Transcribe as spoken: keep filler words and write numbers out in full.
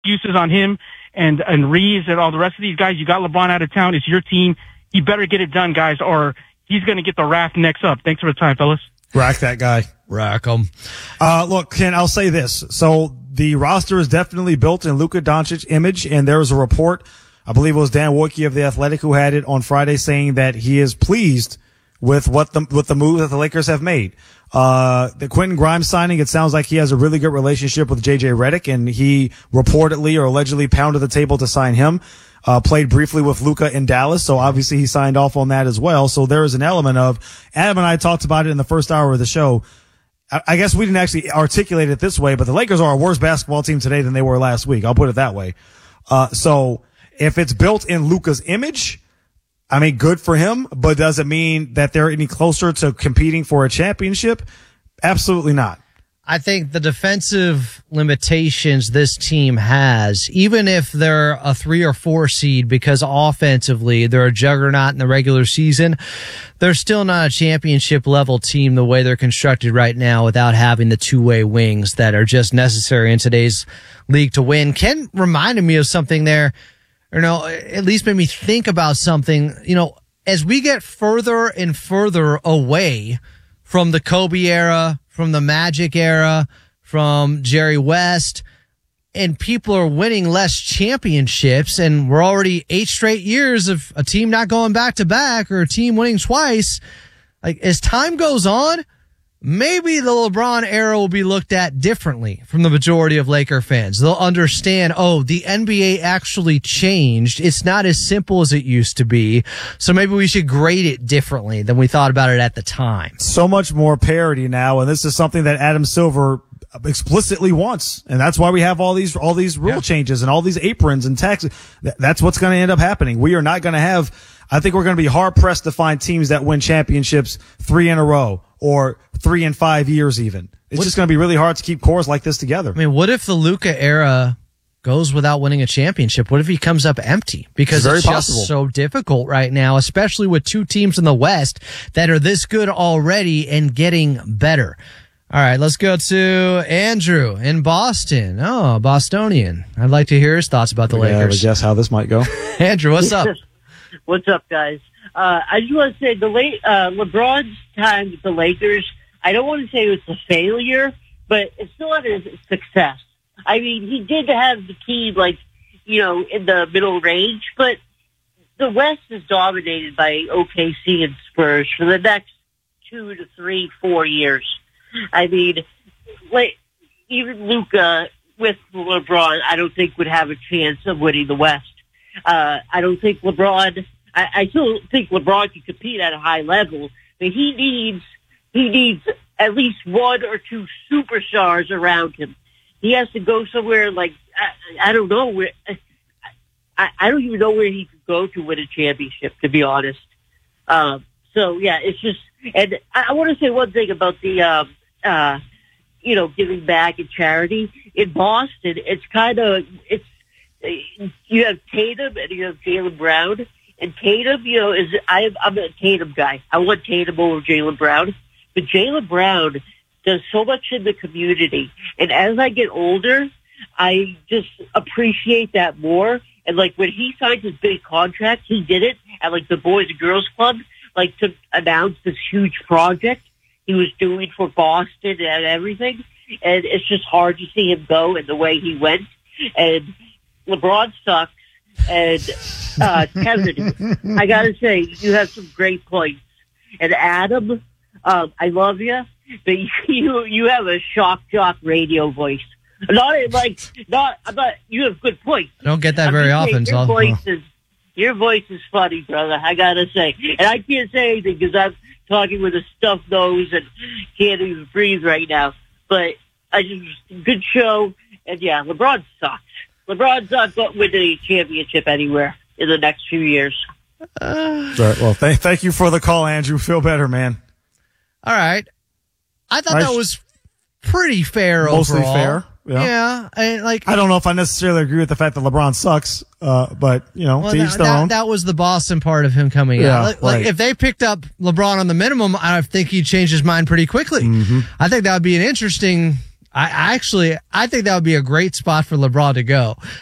excuses on him and, and Reeves and all the rest of these guys. You got LeBron out of town. It's your team. You better get it done, guys, or he's going to get the wrath next up. Thanks for the time, fellas. Rack that guy. Rack him. Uh, look, Ken, I'll say this. So the roster is definitely built in Luka Doncic's image, and there was a report, I believe it was Dan Wojcicki of The Athletic who had it on Friday, saying that he is pleased with what the, with the move that the Lakers have made. Uh, the Quentin Grimes signing, it sounds like he has a really good relationship with J J Redick, and he reportedly or allegedly pounded the table to sign him. Uh, played briefly with Luka in Dallas, so obviously he signed off on that as well. So there is an element of, Adam and I talked about it in the first hour of the show. I, I guess we didn't actually articulate it this way, but the Lakers are a worse basketball team today than they were last week. I'll put it that way. Uh, so if it's built in Luka's image, I mean, good for him, but does it mean that they're any closer to competing for a championship? Absolutely not. I think the defensive limitations this team has, even if they're a three or four seed, because offensively they're a juggernaut in the regular season, they're still not a championship level team the way they're constructed right now without having the two-way wings that are just necessary in today's league to win. Ken reminded me of something there, or no, at least made me think about something. You know, as we get further and further away from the Kobe era, from the Magic era, from Jerry West, and people are winning less championships, and we're already eight straight years of a team not going back to back or a team winning twice. Like, as time goes on, maybe the LeBron era will be looked at differently from the majority of Laker fans. They'll understand, oh, the N B A actually changed. It's not as simple as it used to be. So maybe we should grade it differently than we thought about it at the time. So much more parity now, and this is something that Adam Silver explicitly wants. And that's why we have all these, all these rule yeah. changes and all these aprons and taxes. That's what's going to end up happening. We are not going to have, I think we're going to be hard pressed to find teams that win championships three in a row or three in five years even. It's what, just going to be really hard to keep cores like this together. I mean, what if the Luka era goes without winning a championship? What if he comes up empty? Because it's, it's just possible. So difficult right now, especially with two teams in the West that are this good already and getting better. All right, let's go to Andrew in Boston. Oh, Bostonian. I'd like to hear his thoughts about the yeah, Lakers. I guess how this might go. Andrew, what's up? What's up, guys? Uh, I just want to say the late, uh, LeBron's time with the Lakers, I don't want to say it was a failure, but it's still not a success. I mean, he did have the team, like, you know, in the middle range, but the West is dominated by O K C and Spurs for the next two to three, four years. I mean, like, even Luka with LeBron, I don't think would have a chance of winning the West. Uh, I don't think LeBron, I, I still think LeBron can compete at a high level, but he needs, he needs at least one or two superstars around him. He has to go somewhere like, I, I don't know where, I, I don't even know where he could go to win a championship, to be honest. Um, so yeah, it's just, and I, I want to say one thing about the, um, uh, you know, giving back and charity. In Boston, it's kind of, it's, you have Tatum and you have Jaylen Brown. And Tatum, you know, is, I, I'm a Tatum guy. I want Tatum over Jaylen Brown. But Jaylen Brown does so much in the community. And as I get older, I just appreciate that more. And like when he signed his big contract, he did it at like the Boys and Girls Club, like to announce this huge project he was doing for Boston and everything. And it's just hard to see him go and the way he went. And LeBron sucks. And uh, Kevin, I gotta say, you have some great points. And Adam, um, I love you, but you you have a shock jock radio voice. Not like not, but you have good points. I don't get that I'm very often. Your, so voice is, your voice is funny, brother. I gotta say, and I can't say anything because I'm talking with a stuffed nose and can't even breathe right now. But I just good show, and yeah, LeBron sucks. LeBron's not going to win a championship anywhere in the next few years. Uh, right, well, th- thank you for the call, Andrew. Feel better, man. All right. I thought nice. that was pretty fair Mostly overall. fair. Yeah. yeah I, like, I don't know if I necessarily agree with the fact that LeBron sucks, uh, but, you know, well, to each that, their that, own. that was the Boston part of him coming yeah, out. Like, like, right. if they picked up LeBron on the minimum, I think he'd change his mind pretty quickly. Mm-hmm. I think that would be an interesting I I actually, I think that would be a great spot for LeBron to go.